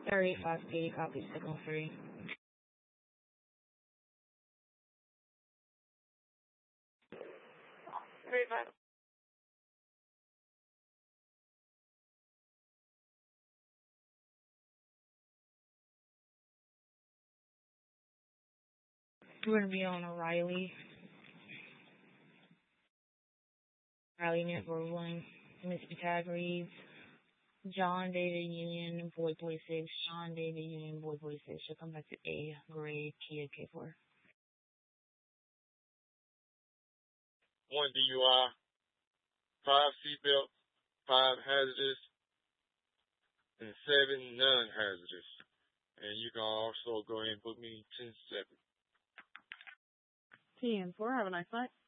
38-580, copy, signal 3. 35. We're going to be on O'Reilly. Riley Network 1. Mississippi tag reads John David Union, Boy 46. John David Union, Boy 46. Should come back to A, gray Kia K4. 1 DUI, 5 seatbelts, 5 hazardous, and 7 non-hazardous. And you can also go ahead and book me 10-7. TN4, have a nice night.